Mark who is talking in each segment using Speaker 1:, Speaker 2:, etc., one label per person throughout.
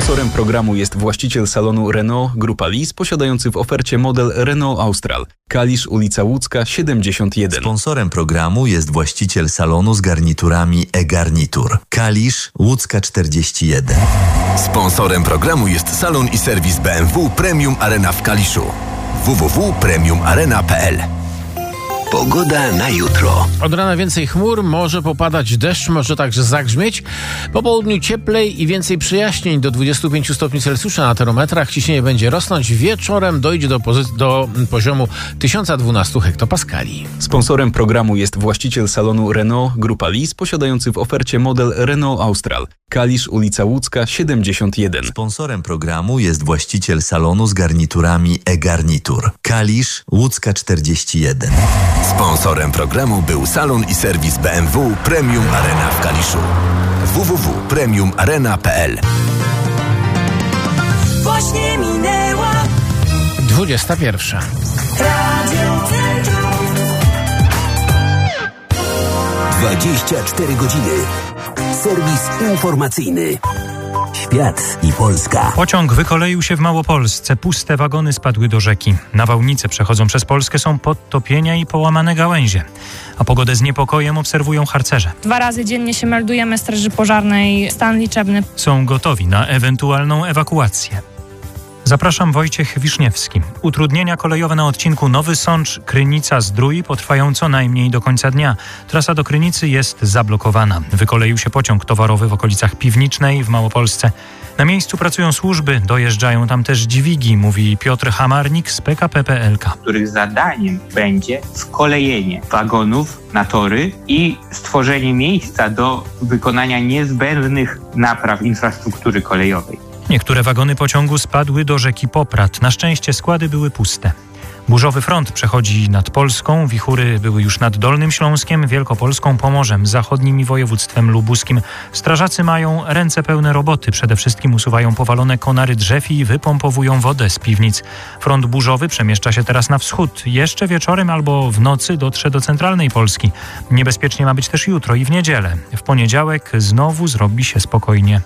Speaker 1: Sponsorem programu jest właściciel salonu Renault Grupa Lis, posiadający w ofercie model Renault Austral. Kalisz, ulica Łódzka, 71.
Speaker 2: Sponsorem programu jest właściciel salonu z garniturami e-garnitur. Kalisz, Łódzka 41.
Speaker 3: Sponsorem programu jest salon i serwis BMW Premium Arena w Kaliszu. www.premiumarena.pl. Pogoda na jutro.
Speaker 4: Od rana więcej chmur, może popadać deszcz, może także zagrzmieć. Po południu cieplej i więcej przejaśnień, do 25 stopni Celsjusza na termometrach. Ciśnienie będzie rosnąć. Wieczorem dojdzie do poziomu 1012 hektopaskali.
Speaker 1: Sponsorem programu jest właściciel salonu Renault Grupa Lis, posiadający w ofercie model Renault Austral. Kalisz, ulica Łódzka, 71.
Speaker 2: Sponsorem programu jest właściciel salonu z garniturami e-garnitur. Kalisz, Łódzka 41.
Speaker 3: Sponsorem programu był salon i serwis BMW Premium Arena w Kaliszu. www.premiumarena.pl.
Speaker 5: Właśnie minęła
Speaker 4: 21.
Speaker 5: Radio Centrum.
Speaker 6: 24 godziny. Serwis informacyjny. Świat i Polska.
Speaker 7: Pociąg wykoleił się w Małopolsce. Puste wagony spadły do rzeki. Nawałnice przechodzą przez Polskę, są podtopienia i połamane gałęzie. A pogodę z niepokojem obserwują harcerze.
Speaker 8: 2 razy dziennie się meldujemy Straży Pożarnej stan liczebny.
Speaker 7: Są gotowi na ewentualną ewakuację. Zapraszam, Wojciech Wiszniewski. Utrudnienia kolejowe na odcinku Nowy Sącz - Krynica-Zdrój potrwają co najmniej do końca dnia. Trasa do Krynicy jest zablokowana. Wykoleił się pociąg towarowy w okolicach Piwnicznej w Małopolsce. Na miejscu pracują służby, dojeżdżają tam też dźwigi, mówi Piotr Hamarnik z PKP PLK.
Speaker 9: Których zadaniem będzie skolejenie wagonów na tory i stworzenie miejsca do wykonania niezbędnych napraw infrastruktury kolejowej.
Speaker 7: Niektóre wagony pociągu spadły do rzeki Poprad. Na szczęście składy były puste. Burzowy front przechodzi nad Polską. Wichury były już nad Dolnym Śląskiem, Wielkopolską, Pomorzem, zachodnim i województwem lubuskim. Strażacy mają ręce pełne roboty. Przede wszystkim usuwają powalone konary drzew i wypompowują wodę z piwnic. Front burzowy przemieszcza się teraz na wschód. Jeszcze wieczorem albo w nocy dotrze do centralnej Polski. Niebezpiecznie ma być też jutro i w niedzielę. W poniedziałek znowu zrobi się spokojnie.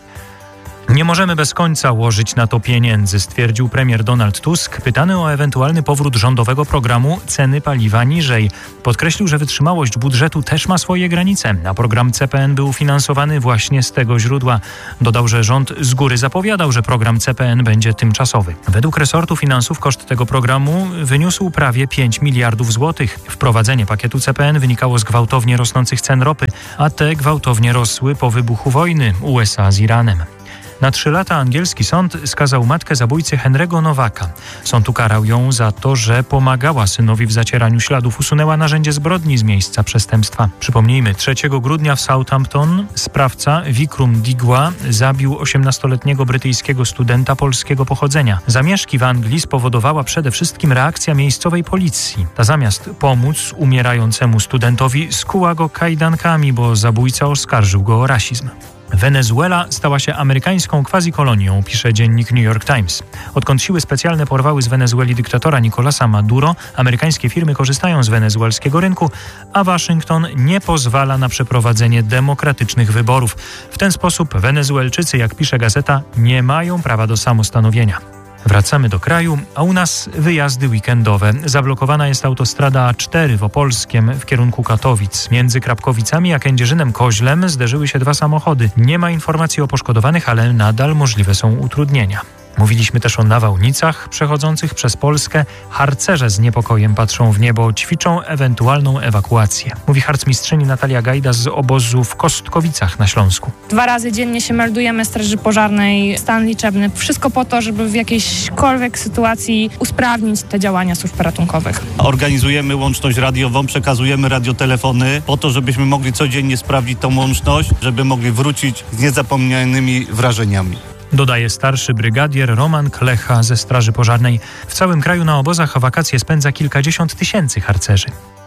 Speaker 7: Nie możemy bez końca łożyć na to pieniędzy, stwierdził premier Donald Tusk, pytany o ewentualny powrót rządowego programu Ceny paliwa niżej. Podkreślił, że wytrzymałość budżetu też ma swoje granice, a program CPN był finansowany właśnie z tego źródła. Dodał, że rząd z góry zapowiadał, że program CPN będzie tymczasowy. Według resortu finansów koszt tego programu wyniósł prawie 5 miliardów złotych. Wprowadzenie pakietu CPN wynikało z gwałtownie rosnących cen ropy, a te gwałtownie rosły po wybuchu wojny USA z Iranem. Na 3 lata angielski sąd skazał matkę zabójcy Henry'ego Nowaka. Sąd ukarał ją za to, że pomagała synowi w zacieraniu śladów, usunęła narzędzie zbrodni z miejsca przestępstwa. Przypomnijmy, 3 grudnia w Southampton sprawca Vikram Digwa zabił 18-letniego brytyjskiego studenta polskiego pochodzenia. Zamieszki w Anglii spowodowała przede wszystkim reakcja miejscowej policji. Ta zamiast pomóc umierającemu studentowi skuła go kajdankami, bo zabójca oskarżył go o rasizm. Wenezuela stała się amerykańską quasi-kolonią, pisze dziennik New York Times. Odkąd siły specjalne porwały z Wenezueli dyktatora Nicolasa Maduro, amerykańskie firmy korzystają z wenezuelskiego rynku, a Waszyngton nie pozwala na przeprowadzenie demokratycznych wyborów. W ten sposób Wenezuelczycy, jak pisze gazeta, nie mają prawa do samostanowienia. Wracamy do kraju, a u nas wyjazdy weekendowe. Zablokowana jest autostrada A4 w Opolskiem w kierunku Katowic. Między Krapkowicami a Kędzierzynem-Koźlem zderzyły się 2 samochody. Nie ma informacji o poszkodowanych, ale nadal możliwe są utrudnienia. Mówiliśmy też o nawałnicach przechodzących przez Polskę. Harcerze z niepokojem patrzą w niebo, ćwiczą ewentualną ewakuację. Mówi harcmistrzyni Natalia Gajda z obozu w Kostkowicach na Śląsku.
Speaker 8: 2 razy dziennie się meldujemy Straży Pożarnej stan liczebny. Wszystko po to, żeby w jakiejśkolwiek sytuacji usprawnić te działania służb ratunkowych.
Speaker 10: Organizujemy łączność radiową, przekazujemy radiotelefony po to, żebyśmy mogli codziennie sprawdzić tą łączność, żeby mogli wrócić z niezapomnianymi wrażeniami.
Speaker 7: Dodaje starszy brygadier Roman Klecha ze Straży Pożarnej. W całym kraju na obozach wakacje spędza kilkadziesiąt tysięcy harcerzy.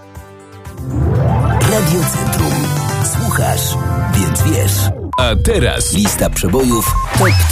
Speaker 6: Radio Centrum. Słuchasz, więc wiesz.
Speaker 3: A teraz
Speaker 6: Lista przebojów TOP